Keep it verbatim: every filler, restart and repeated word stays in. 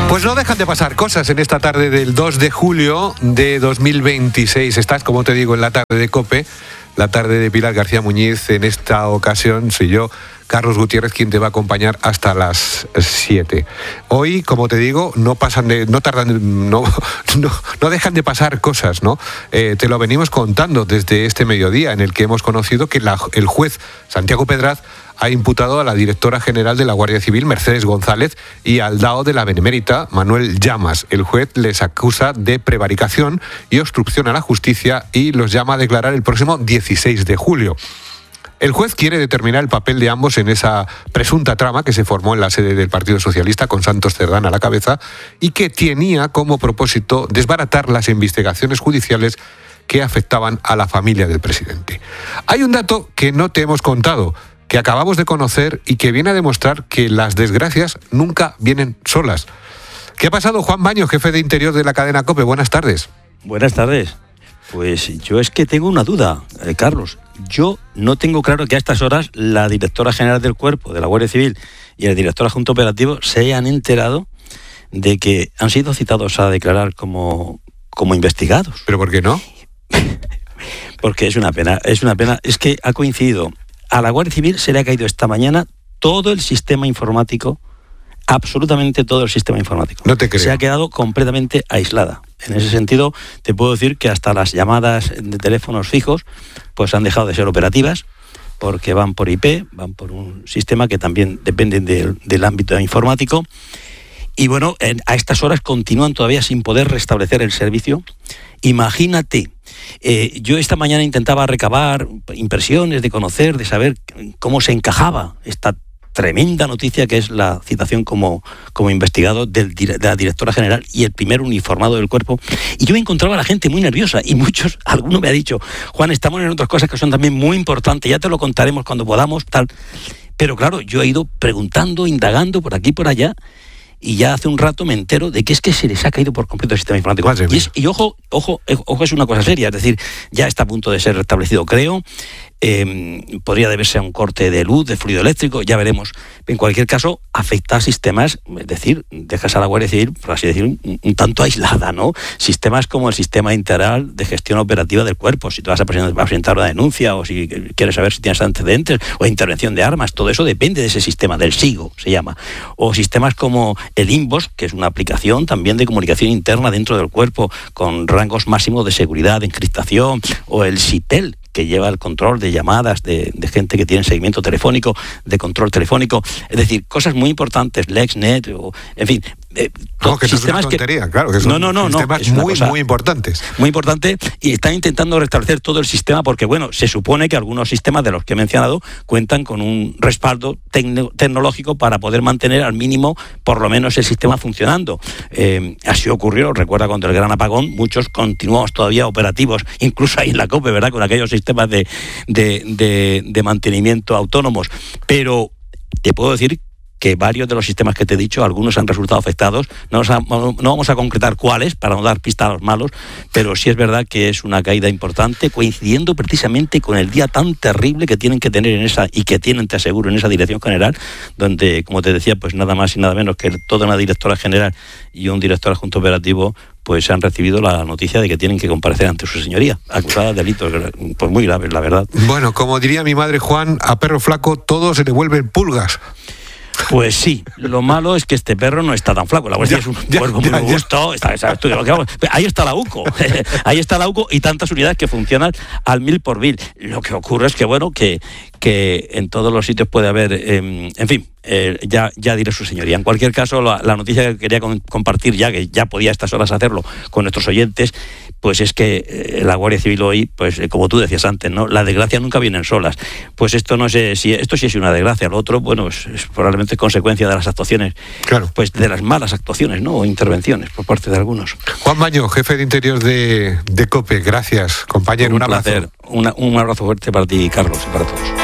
Pues no dejan de pasar cosas en esta tarde del dos de julio de dos mil veintiséis. Estás, como te digo, en la tarde de COPE, la tarde de Pilar García Muñiz. En esta ocasión soy yo, Carlos Gutiérrez, quien te va a acompañar hasta las siete. Hoy, como te digo, no pasan de, no tardan, no, no, no dejan de pasar cosas, ¿no? Eh, te lo venimos contando desde este mediodía, en el que hemos conocido que la, el juez Santiago Pedraz ha imputado a la directora general de la Guardia Civil, Mercedes González, y al D A O de la Benemérita, Manuel Llamas. El juez les acusa de prevaricación y obstrucción a la justicia y los llama a declarar el próximo dieciséis de julio. El juez quiere determinar el papel de ambos en esa presunta trama que se formó en la sede del Partido Socialista con Santos Cerdán a la cabeza y que tenía como propósito desbaratar las investigaciones judiciales que afectaban a la familia del presidente. Hay un dato que no te hemos contado, que acabamos de conocer y que viene a demostrar que las desgracias nunca vienen solas. ¿Qué ha pasado, Juan Baño, jefe de Interior de la cadena COPE? Buenas tardes. Buenas tardes. Pues yo es que tengo una duda, eh, Carlos. Yo no tengo claro que a estas horas la directora general del Cuerpo de la Guardia Civil y el director adjunto operativo se hayan enterado de que han sido citados a declarar como, como investigados. ¿Pero por qué no? Porque es una pena, es una pena. Es que ha coincidido. A la Guardia Civil se le ha caído esta mañana todo el sistema informático, absolutamente todo el sistema informático. No te creo. Se ha quedado completamente aislada. En ese sentido, te puedo decir que hasta las llamadas de teléfonos fijos pues han dejado de ser operativas porque van por I P, van por un sistema que también depende del, del ámbito informático. Y bueno, en, a estas horas continúan todavía sin poder restablecer el servicio. Imagínate, eh, yo esta mañana intentaba recabar impresiones, de conocer, de saber cómo se encajaba esta tremenda noticia que es la citación como, como investigado del, de la directora general y el primer uniformado del cuerpo. Y yo me encontraba a la gente muy nerviosa y muchos, alguno me ha dicho, Juan, estamos en otras cosas que son también muy importantes, ya te lo contaremos cuando podamos, tal. Pero claro, yo he ido preguntando, indagando por aquí y por allá, y ya hace un rato me entero de que es que se les ha caído por completo el sistema informático. Y, es, y ojo, ojo, ojo, es una cosa seria, es decir, ya está a punto de ser restablecido, creo. Eh, podría deberse a un corte de luz, de fluido eléctrico, ya veremos. En cualquier caso, afecta a sistemas, es decir, dejas a la Guardia Civil, por así decir, un, un tanto aislada, ¿no? Sistemas como el sistema integral de gestión operativa del cuerpo, si te vas a presentar, vas a presentar una denuncia o si quieres saber si tienes antecedentes o intervención de armas, todo eso depende de ese sistema, del SIGO se llama. O sistemas como el INVOS, que es una aplicación también de comunicación interna dentro del cuerpo con rangos máximos de seguridad, de encriptación, o el SITEL, que lleva el control de llamadas de, de gente que tiene seguimiento telefónico, de control telefónico, es decir, cosas muy importantes, LexNet, o, en fin, eh, no, que sistemas no es una tontería, que, claro, que son no, no, no, sistemas no, muy, muy importantes. Muy importante, y están intentando restablecer todo el sistema porque, bueno, se supone que algunos sistemas de los que he mencionado cuentan con un respaldo tecno, tecnológico para poder mantener al mínimo, por lo menos, el sistema funcionando. Eh, así ocurrió, recuerda, cuando el gran apagón, muchos continuamos todavía operativos, incluso ahí en la COPE, ¿verdad?, con aquellos sistemas de, de, de, de mantenimiento autónomos. Pero te puedo decir que varios de los sistemas que te he dicho, algunos han resultado afectados. No, no vamos a concretar cuáles, para no dar pista a los malos, pero sí es verdad que es una caída importante, coincidiendo precisamente con el día tan terrible que tienen que tener en esa, y que tienen, te aseguro, en esa dirección general, donde, como te decía, pues nada más y nada menos que toda una directora general y un director adjunto operativo pues han recibido la noticia de que tienen que comparecer ante su señoría, acusadas de delitos pues muy graves, la verdad. Bueno, como diría mi madre, Juan, a perro flaco todo se le vuelven pulgas. Pues sí, lo malo es que este perro no está tan flaco. La Guardia es un cuerpo muy robusto. Está, está, ahí está la U C O, ahí está la U C O y tantas unidades que funcionan al mil por mil. Lo que ocurre es que, bueno, que, que en todos los sitios puede haber, eh, en fin, eh, ya, ya diré su señoría. En cualquier caso, la, la noticia que quería con, compartir ya, que ya podía a estas horas hacerlo con nuestros oyentes, pues es que eh, la Guardia Civil hoy, pues eh, como tú decías antes, ¿no? La desgracia nunca vienen solas. Pues esto no sé si esto sí es una desgracia, lo otro, bueno, es, es probablemente consecuencia de las actuaciones, claro, pues de las malas actuaciones, ¿no? O intervenciones por parte de algunos. Juan Baño, jefe de Interior de, de COPE, gracias, compañero, un, un abrazo. Placer. Una, un abrazo fuerte para ti, Carlos, y para todos.